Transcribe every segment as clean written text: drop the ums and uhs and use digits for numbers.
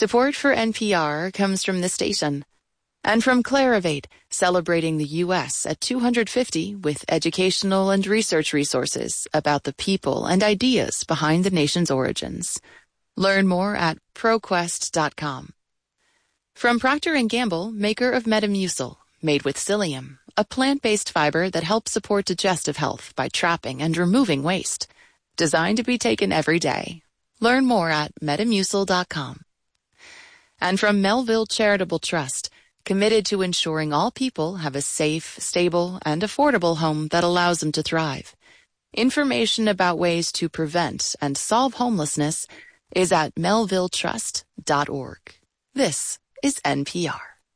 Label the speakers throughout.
Speaker 1: Support for NPR comes from this station and from Clarivate, celebrating the U.S. at 250 with educational and research resources about the people and ideas behind the nation's origins. Learn more at ProQuest.com. From Procter & Gamble, maker of Metamucil, made with psyllium, a plant-based fiber that helps support digestive health by trapping and removing waste. Designed to be taken every day. Learn more at Metamucil.com. And from Melville Charitable Trust, committed to ensuring all people have a safe, stable, and affordable home that allows them to thrive. Information about ways to prevent and solve homelessness is at melvilletrust.org. This is NPR.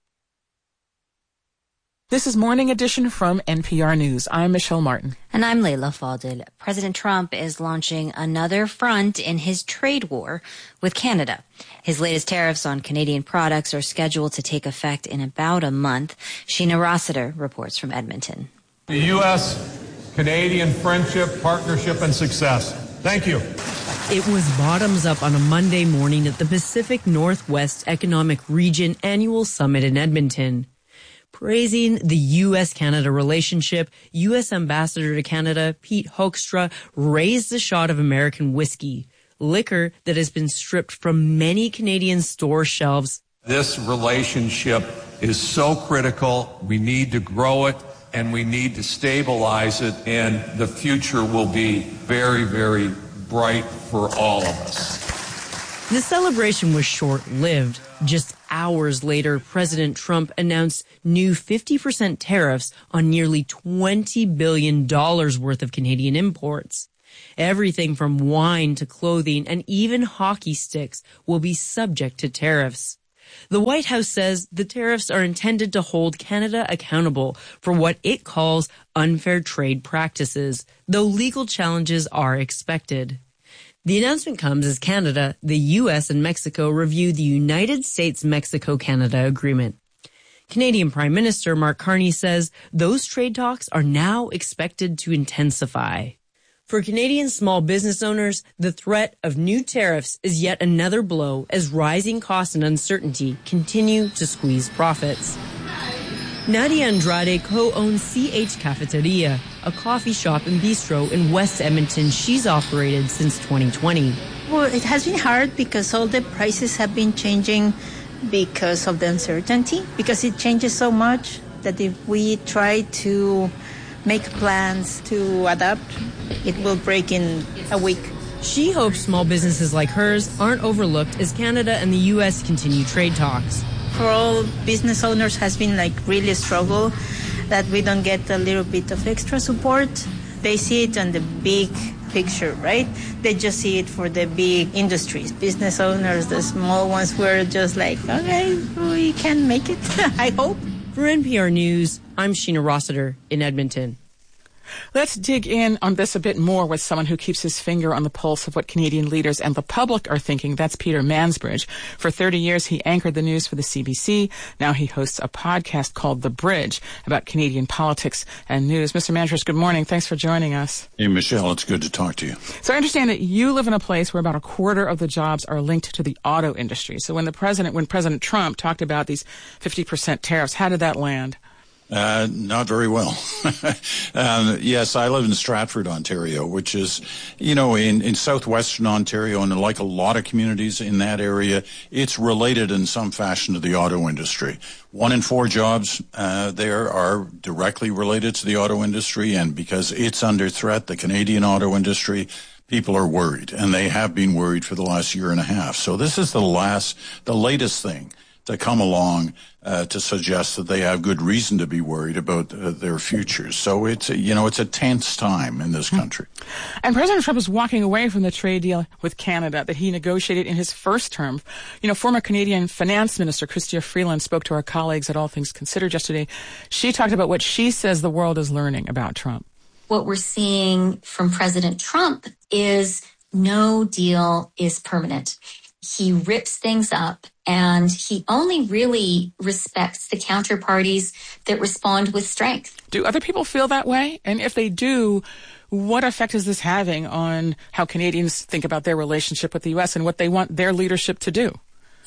Speaker 2: This is Morning Edition from NPR News. I'm Michelle Martin.
Speaker 3: And I'm Leila Fadel. President Trump is launching another front in his trade war with Canada. His latest tariffs on Canadian products are scheduled to take effect in about a month. Sheena Rossiter reports from Edmonton.
Speaker 4: The U.S.-Canadian friendship, partnership, and success. Thank you.
Speaker 5: It was bottoms up on a Monday morning at the Pacific Northwest Economic Region Annual Summit in Edmonton. Praising the U.S.-Canada relationship, U.S. Ambassador to Canada Pete Hoekstra raised the shot of American whiskey, liquor that has been stripped from many Canadian store shelves.
Speaker 4: This relationship is so critical. We need to grow it and we need to stabilize it, and the future will be very, very bright for all of us.
Speaker 5: The celebration was short-lived. Just hours later, President Trump announced new 50% tariffs on nearly $20 billion worth of Canadian imports. Everything from wine to clothing and even hockey sticks will be subject to tariffs. The White House says the tariffs are intended to hold Canada accountable for what it calls unfair trade practices, though legal challenges are expected. The announcement comes as Canada, the U.S., and Mexico review the United States-Mexico-Canada agreement. Canadian Prime Minister Mark Carney says those trade talks are now expected to intensify. For Canadian small business owners, the threat of new tariffs is yet another blow as rising costs and uncertainty continue to squeeze profits. Nadia Andrade co-owns CH Cafeteria, a coffee shop and bistro in West Edmonton she's operated since 2020.
Speaker 6: Well, it has been hard because all the prices have been changing because of the uncertainty, because it changes so much that if we try to make plans to adapt, it will break in a week.
Speaker 5: She hopes small businesses like hers aren't overlooked as Canada and the U.S. continue trade talks.
Speaker 6: For all business owners has been really a struggle that we don't get a little bit of extra support. They see it on the big picture, right? They just see it for the big industries. Business owners, the small ones, were just like, okay, we can make it, I hope.
Speaker 5: For NPR News, I'm Sheena Rossiter in Edmonton.
Speaker 2: Let's dig in on this a bit more with someone who keeps his finger on the pulse of what Canadian leaders and the public are thinking. That's Peter Mansbridge. For 30 years, he anchored the news for the CBC. Now he hosts a podcast called The Bridge about Canadian politics and news. Mr. Mansbridge, good morning. Thanks for joining us.
Speaker 7: Hey, Michelle, it's good to talk to you.
Speaker 2: So I understand that you live in a place where about a quarter of the jobs are linked to the auto industry. So when President Trump talked about these 50% tariffs, how did that land?
Speaker 7: Not very well. Yes, I live in Stratford, Ontario, which is, in southwestern Ontario, and like a lot of communities in that area, it's related in some fashion to the auto industry. 1 in 4 jobs there are directly related to the auto industry, and because it's under threat, the Canadian auto industry, people are worried, and they have been worried for the last year and a half. So this is the latest thing to come along to suggest that they have good reason to be worried about their futures. So it's a tense time in this country.
Speaker 2: And President Trump is walking away from the trade deal with Canada that he negotiated in his first term. Former Canadian Finance Minister Chrystia Freeland spoke to our colleagues at All Things Considered yesterday. She talked about what she says the world is learning about Trump.
Speaker 8: What we're seeing from President Trump is no deal is permanent. He rips things up, and he only really respects the counterparties that respond with strength.
Speaker 2: Do other people feel that way? And if they do, what effect is this having on how Canadians think about their relationship with the U.S. and what they want their leadership to do?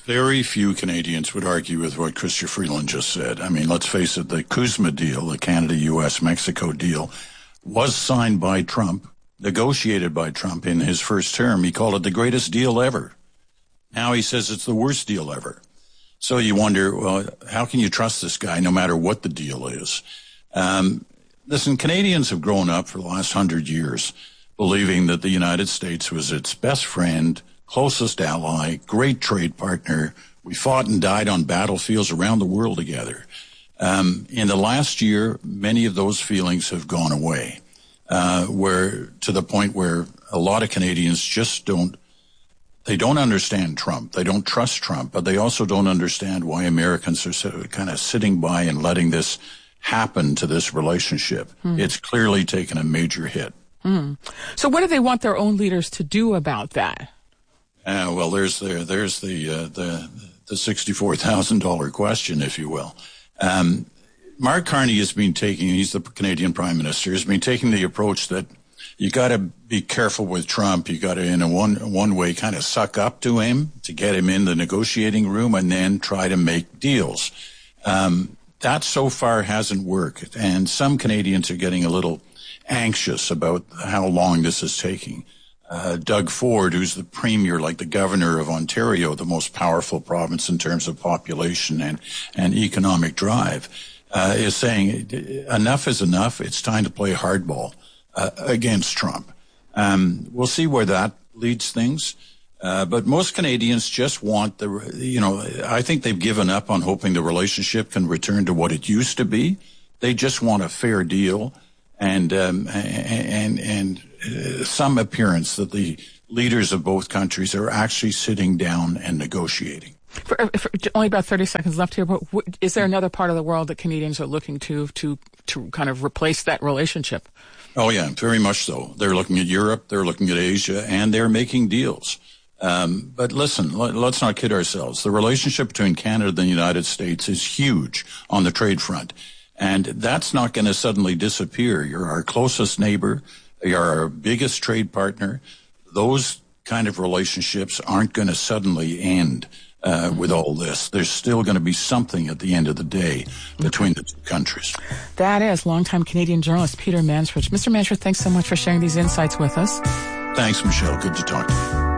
Speaker 7: Very few Canadians would argue with what Chrystia Freeland just said. I mean, let's face it, the CUSMA deal, the Canada, U.S., Mexico deal, was signed by Trump, negotiated by Trump in his first term. He called it the greatest deal ever. Now he says it's the worst deal ever. So you wonder, well, how can you trust this guy no matter what the deal is? Listen, Canadians have grown up for the last 100 years believing that the United States was its best friend, closest ally, great trade partner. We fought and died on battlefields around the world together. In the last year, many of those feelings have gone away, where to the point where a lot of Canadians just don't understand Trump. They don't trust Trump, but they also don't understand why Americans are kind of sitting by and letting this happen to this relationship. It's clearly taken a major hit.
Speaker 2: So what do they want their own leaders to do about that?
Speaker 7: Well, there's the $64,000 question, if you will. Mark Carney has been taking, he's the Canadian Prime Minister, has been taking the approach that you got to be careful with Trump. You got to, in a one way, kind of suck up to him to get him in the negotiating room and then try to make deals. That so far hasn't worked, and some Canadians are getting a little anxious about how long this is taking. Doug Ford, who's the premier, like the governor of Ontario, the most powerful province in terms of population and economic drive, is saying enough is enough. It's time to play hardball against Trump. We'll see where that leads things. But most Canadians just want I think they've given up on hoping the relationship can return to what it used to be. They just want a fair deal and some appearance that the leaders of both countries are actually sitting down and negotiating.
Speaker 2: For only about 30 seconds left here, but is there another part of the world that Canadians are looking to kind of replace that relationship?
Speaker 7: Oh, yeah, very much so. They're looking at Europe, they're looking at Asia, and they're making deals. But listen, let's not kid ourselves. The relationship between Canada and the United States is huge on the trade front. And that's not going to suddenly disappear. You're our closest neighbor. You're our biggest trade partner. Those kind of relationships aren't going to suddenly end with all this. There's still going to be something at the end of the day between the two countries.
Speaker 2: That is longtime Canadian journalist Peter Mansbridge. Mr. Mansbridge, thanks so much for sharing these insights with us.
Speaker 7: Thanks, Michelle. Good to talk to you.